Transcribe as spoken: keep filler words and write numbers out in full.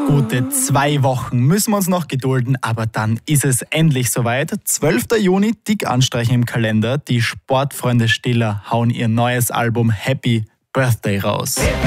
Gute zwei Wochen müssen wir uns noch gedulden, aber dann ist es endlich soweit. zwölfter Juni, dick anstreichen im Kalender. Die Sportfreunde Stiller hauen ihr neues Album Happy Birthday raus.